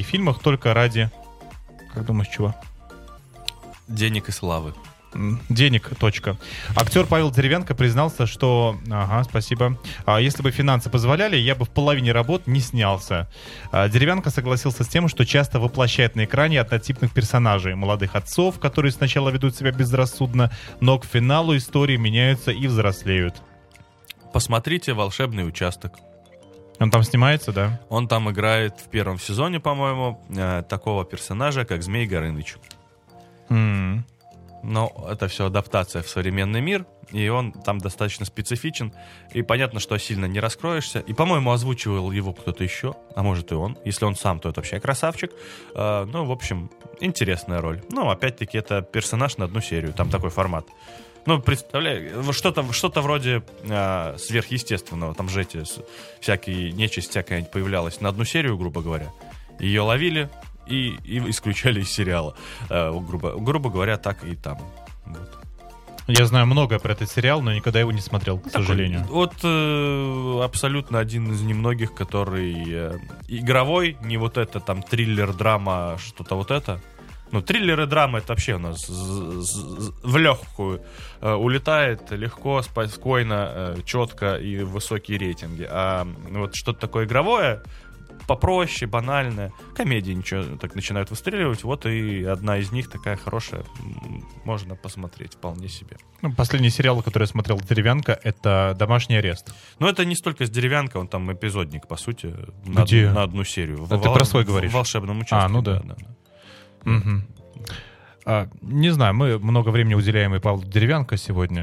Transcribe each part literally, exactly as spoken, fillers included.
фильмах только ради... Как думаешь, чего? Денег и славы. Денег, точка. Актер Павел Деревянко признался, что... Ага, спасибо. А, если бы финансы позволяли, я бы в половине работ не снялся. А, Деревянко согласился с тем, что часто воплощает на экране однотипных персонажей. Молодых отцов, которые сначала ведут себя безрассудно, но к финалу истории меняются и взрослеют. Посмотрите «Волшебный участок». Он там снимается, да? Он там играет в первом сезоне, по-моему, э, такого персонажа, как Змей Горыныч. Mm. Но это все адаптация в современный мир, и он там достаточно специфичен. И понятно, что сильно не раскроешься. И, по-моему, озвучивал его кто-то еще, а может и он. Если он сам, то это вообще красавчик. Э, ну, в общем, интересная роль. Ну, опять-таки, это персонаж на одну серию. Там такой формат. Ну, представляй, что-то, что-то вроде э, сверхъестественного. Там же эти всякие нечисть всякая появлялась на одну серию, грубо говоря. Ее ловили и, и исключали из сериала. Э, грубо, грубо говоря, так и там. Вот. Я знаю многое про этот сериал, но никогда его не смотрел, к Такой, сожалению. Вот э, абсолютно один из немногих, который э, игровой, не вот это там триллер, драма, что-то вот это. Ну, триллеры, драмы, это вообще у нас в легкую э, улетает, легко, спокойно, э, четко и высокие рейтинги. А вот что-то такое игровое, попроще, банальное, комедии ничего так начинают выстреливать. Вот и одна из них такая хорошая, можно посмотреть вполне себе. Ну, последний сериал, который я смотрел «Деревянко», это «Домашний арест». Но это не столько с «Деревянко», он там эпизодник, по сути, на, Где? Одну, на одну серию. А в, ты про свой говоришь? В «Волшебном участке». А, ну да. да, да, да. Угу. А, не знаю, мы много времени уделяем и Павлу Деревянко сегодня.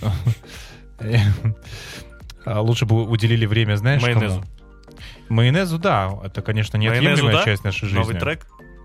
Лучше бы уделили время, знаешь, Майонезу. кому? Майонезу, да. Это, конечно, неотъемлемая часть нашей жизни. Новый трек.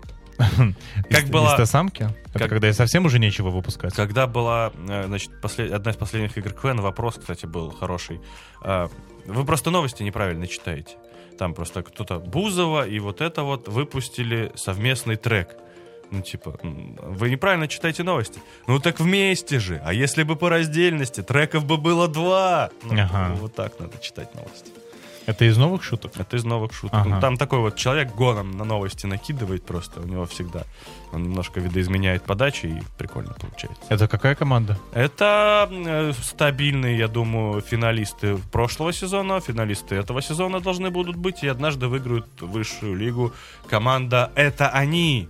Как была... Инстасамки? Это как... когда и совсем уже нечего выпускать. Когда была, значит, послед... одна из последних игр Квен, вопрос, кстати, был хороший. Вы просто новости неправильно читаете. Там просто кто-то Бузова и вот это вот выпустили совместный трек. Ну, типа, вы неправильно читаете новости. Ну, так вместе же. А если бы по раздельности, треков бы было два. Ну, ага. Вот так надо читать новости. Это из новых шуток? Это из новых шуток. Ага. Ну, там такой вот человек гоном на новости накидывает просто. У него всегда. Он немножко видоизменяет подачи, и прикольно получается. Это какая команда? Это э, стабильные, я думаю, финалисты прошлого сезона. Финалисты этого сезона должны будут быть. И однажды выиграют высшую лигу. Команда «Это они».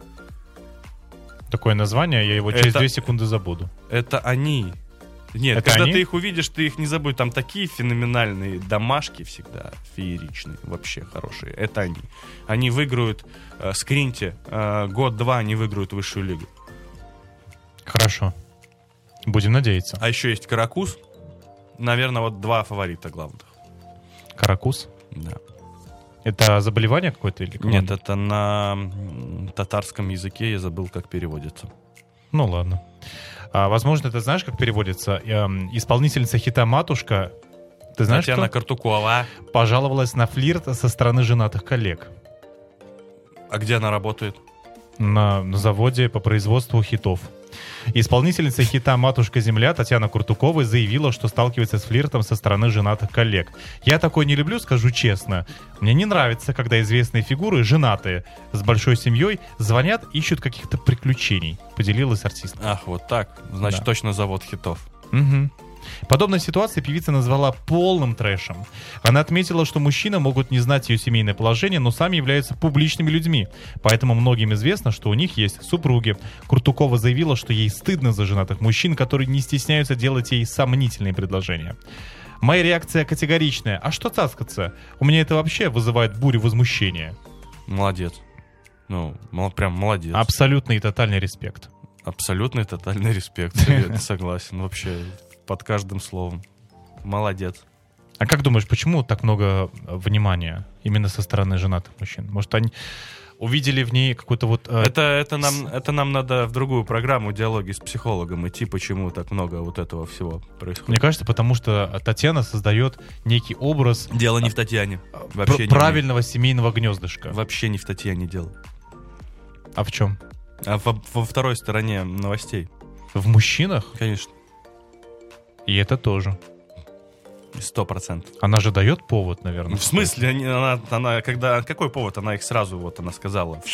Такое название, я его через это, две секунды забуду. Это они. Нет, это когда они? ты их увидишь, ты их не забудь. Там такие феноменальные домашки всегда, фееричные, вообще хорошие. Это они. Они выиграют э, скриньте. Э, год-два они выиграют высшую лигу. Хорошо. Будем надеяться. А еще есть Каракуз. Наверное, вот два фаворита главных. Каракуз? Да. Это заболевание какое-то или команда? Нет, это на татарском языке, я забыл, как переводится. Ну ладно. А, возможно, ты знаешь, как переводится? Эм, исполнительница хита «Матушка», ты знаешь, Татьяна кто? Картукова. Пожаловалась на флирт со стороны женатых коллег. А где она работает? На, на заводе по производству хитов. Исполнительница хита «Матушка Земля» Татьяна Куртукова заявила, что сталкивается с флиртом со стороны женатых коллег. Я такое не люблю, скажу честно. Мне не нравится, когда известные фигуры, женатые, с большой семьей, звонят, ищут каких-то приключений, поделилась артистка. Ах, вот так. Значит, Да. точно завод хитов. Угу. Подобную ситуацию певица назвала полным трэшем. Она отметила, что мужчины могут не знать ее семейное положение, но сами являются публичными людьми. Поэтому многим известно, что у них есть супруги. Куртукова заявила, что ей стыдно за женатых мужчин, которые не стесняются делать ей сомнительные предложения. Моя реакция категоричная. А что цаскаться? У меня это вообще вызывает бурю возмущения. Молодец. Ну, мол, прям молодец. Абсолютный и тотальный респект. Абсолютный тотальный респект. Я согласен. Вообще, под каждым словом. Молодец. А как думаешь, почему так много внимания именно со стороны женатых мужчин? Может, они увидели в ней какую-то вот... Э, это, это, нам, это нам надо в другую программу «Диалоги с психологом» идти, почему так много вот этого всего происходит. Мне кажется, потому что Татьяна создает некий образ... Дело не в Татьяне. Вообще пр- правильного семейного гнездышка. Вообще не в Татьяне дело. А в чем? А во, во второй стороне новостей. В мужчинах? Конечно. И это тоже. Сто процентов. Она же дает повод, наверное. В смысле? Они, она, она, когда, какой повод? Она их сразу, вот она сказала.